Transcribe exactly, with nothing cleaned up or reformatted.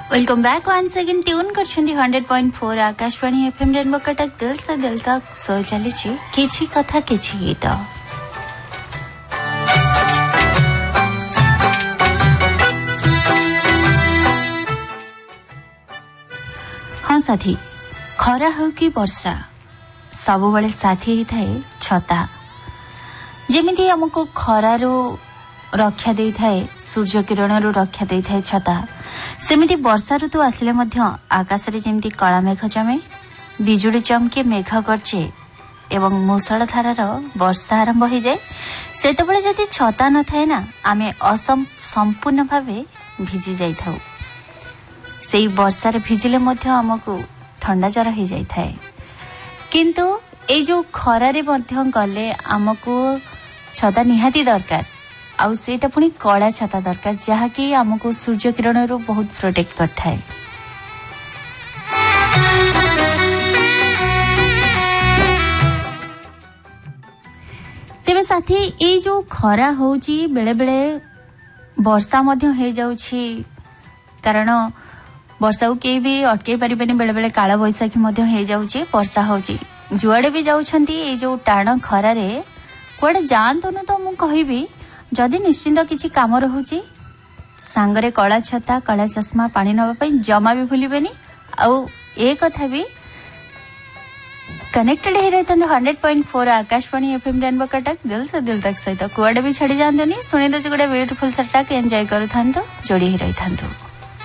Welcome back once again tune करछंती hundred point four Akashvani FM rainbow Cuttack दिल से दिल तक सो चली किछि कथा किछि गीत। हाँ साथी, खरा हो कि वर्षा सब बड़े साथी ही थाए छता। जेमिति हमको खरारो रक्षा दे थाए, सूर्य किरणरू रक्षा दे थाए छता, सेमिति वर्षा ऋतु आसिले मध्य आकाश रे जेमिति कला मेघ जमे, बिजुड़ी चमके मेघ गर्जे एवं मूषल धारार वर्षा आरंभ हो जाए, सेतबेले जदि छता न थाए ना आमे असम संपूर्ण भावे भिजी जाई थाउ। सेई वर्षा रे भिजिले मध्य हमको ठंडा जर हो जाई थाए, किंतु ए जो खरा रे मध्य गले हमको छता निहाती दरकार। आउ सेटा पुनी कला छता दरकार जहाँकि आमको सूर्य किरण रू बहुत प्रोटेक्ट करता है। तेरे साथी ये जो खरा होची बेले बेले वर्षा मध्य हो जाउची, कारण वर्षा को के भी अटके परिबेनी, बेले बेले काला बैसाखी मध्य हो जाउची, वर्षा होची। जुआड़े भी जाउछंती ए जो टाण खरा रे कोडे जानतो न तो मु कहिबी जदि निश्चिंत किछि काम रहुची सांगरे कला छता कला चश्मा पानी नबा पई जमा भी भूलिबेनी। आउ ए कथा भी कनेक्टेड हे रहतन hundred point four Akashvani FM rainbow Cuttack दिल से दिल तक सहित कुआडे भी छड़ी जानतनी। सुनी दो गुडे ब्यूटीफुल सट्टा के एंजॉय करू थांतो, जोड़ी ही रही थांतो।